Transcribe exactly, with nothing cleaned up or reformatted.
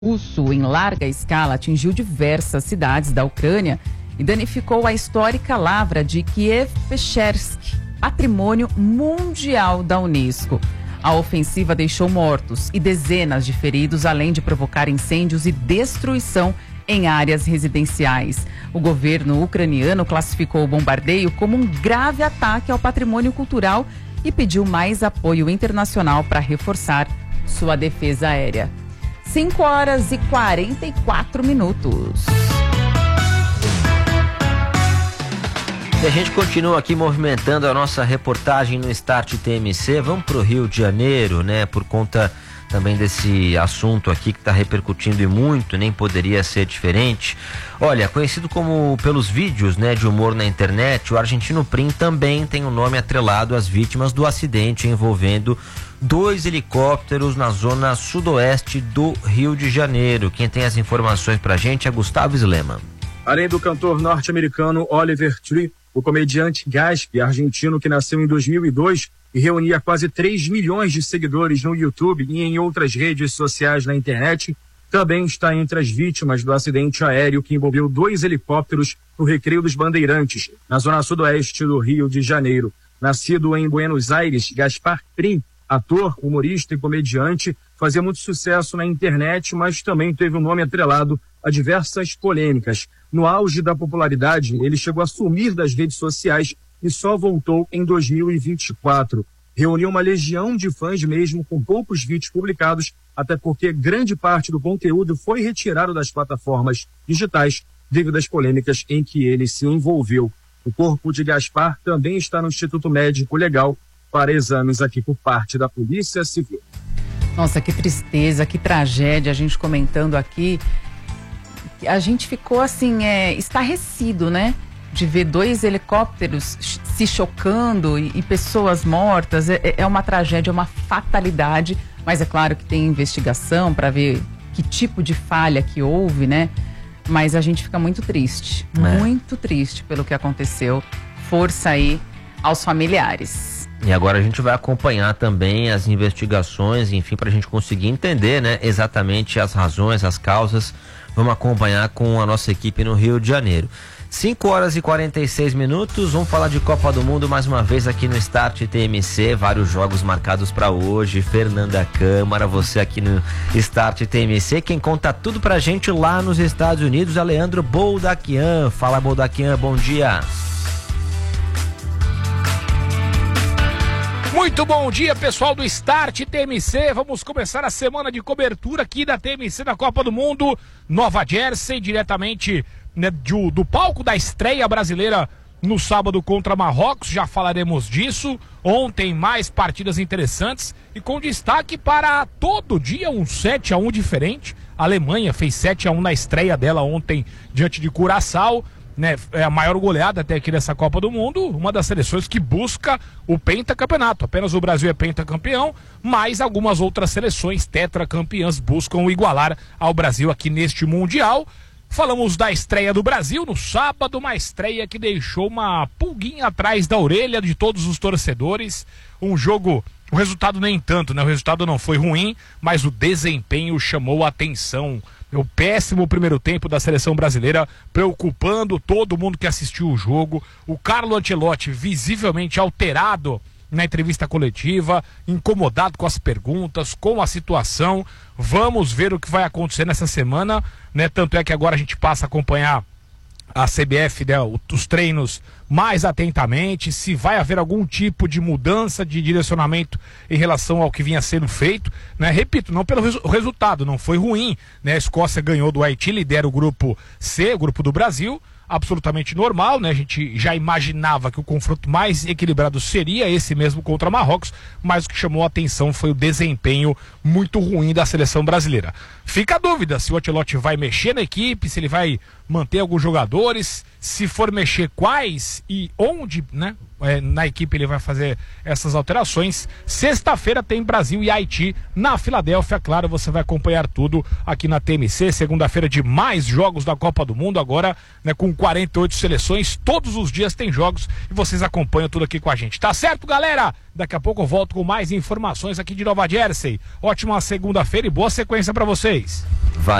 russo em larga escala atingiu diversas cidades da Ucrânia e danificou a histórica lavra de Kiev-Pechersky, patrimônio mundial da Unesco. A ofensiva deixou mortos e dezenas de feridos, além de provocar incêndios e destruição em áreas residenciais. O governo ucraniano classificou o bombardeio como um grave ataque ao patrimônio cultural e pediu mais apoio internacional para reforçar sua defesa aérea. cinco horas e quarenta e quatro minutos. E a gente continua aqui movimentando a nossa reportagem no Start T M C. Vamos para o Rio de Janeiro, né? Por conta também desse assunto aqui que está repercutindo e muito, nem poderia ser diferente. Olha, conhecido como pelos vídeos, né, de humor na internet, o argentino Prim também tem um nome atrelado às vítimas do acidente envolvendo dois helicópteros na zona sudoeste do Rio de Janeiro. Quem tem as informações pra gente é Gustavo Slema. Além do cantor norte-americano Oliver Tree, o comediante Gasp, argentino que nasceu em dois mil e dois e reunia quase três milhões de seguidores no YouTube e em outras redes sociais na internet, também está entre as vítimas do acidente aéreo que envolveu dois helicópteros no Recreio dos Bandeirantes, na zona sudoeste do Rio de Janeiro. Nascido em Buenos Aires, Gaspar Prim, ator, humorista e comediante, fazia muito sucesso na internet, mas também teve um nome atrelado a diversas polêmicas. No auge da popularidade, ele chegou a sumir das redes sociais e só voltou em dois mil e vinte e quatro. Reuniu uma legião de fãs mesmo com poucos vídeos publicados, até porque grande parte do conteúdo foi retirado das plataformas digitais devido às polêmicas em que ele se envolveu. O corpo de Gaspar também está no Instituto Médico Legal para exames aqui por parte da Polícia Civil. Nossa, que tristeza, que tragédia, a gente comentando aqui. A gente ficou assim, é, estarrecido, né? De ver dois helicópteros se chocando e, e pessoas mortas. É, é uma tragédia, é uma fatalidade, mas é claro que tem investigação para ver que tipo de falha que houve, né? Mas a gente fica muito triste, é. muito triste pelo que aconteceu. Força aí aos familiares. E agora a gente vai acompanhar também as investigações, enfim, para a gente conseguir entender, né, exatamente as razões, as causas. Vamos acompanhar com a nossa equipe no Rio de Janeiro. cinco horas e quarenta e seis minutos, vamos falar de Copa do Mundo mais uma vez aqui no Start T M C, vários jogos marcados para hoje. Fernanda Câmara, você aqui no Start T M C, quem conta tudo pra gente lá nos Estados Unidos é Leandro Boldaquian. Fala, Boldaquian, bom dia. Muito bom dia, pessoal do Start T M C. Vamos começar a semana de cobertura aqui da T M C da Copa do Mundo, Nova Jersey, diretamente, né, do, do palco da estreia brasileira no sábado contra Marrocos. Já falaremos disso. Ontem mais partidas interessantes e com destaque para todo dia um sete a um diferente. A Alemanha fez sete a um na estreia dela ontem diante de Curaçao. Né, é a maior goleada até aqui nessa Copa do Mundo, uma das seleções que busca o pentacampeonato. Apenas o Brasil é pentacampeão, mas algumas outras seleções tetracampeãs buscam igualar ao Brasil aqui neste Mundial. Falamos da estreia do Brasil no sábado, uma estreia que deixou uma pulguinha atrás da orelha de todos os torcedores. Um jogo, o resultado nem tanto, né? O resultado não foi ruim, mas o desempenho chamou a atenção. O péssimo primeiro tempo da seleção brasileira, preocupando todo mundo que assistiu o jogo. O Carlo Ancelotti visivelmente alterado na entrevista coletiva, incomodado com as perguntas, com a situação. Vamos ver o que vai acontecer nessa semana, né? Tanto é que agora a gente passa a acompanhar a C B F, né, os treinos mais atentamente, se vai haver algum tipo de mudança de direcionamento em relação ao que vinha sendo feito, né? Repito, não pelo resu- resultado, não foi ruim, né? A Escócia ganhou do Haiti, lidera o grupo C, o grupo do Brasil, absolutamente normal, né? A gente já imaginava que o confronto mais equilibrado seria esse mesmo contra Marrocos, mas o que chamou a atenção foi o desempenho muito ruim da seleção brasileira. Fica a dúvida se o Ancelotti vai mexer na equipe, se ele vai manter alguns jogadores, se for mexer quais e onde, né? é, na equipe ele vai fazer essas alterações. Sexta-feira tem Brasil e Haiti na Filadélfia, claro, você vai acompanhar tudo aqui na T M C. Segunda-feira de mais jogos da Copa do Mundo, agora, né, com quarenta e oito seleções, todos os dias tem jogos e vocês acompanham tudo aqui com a gente, tá certo, galera? Daqui a pouco eu volto com mais informações aqui de Nova Jersey. Ótima segunda-feira e boa sequência pra vocês.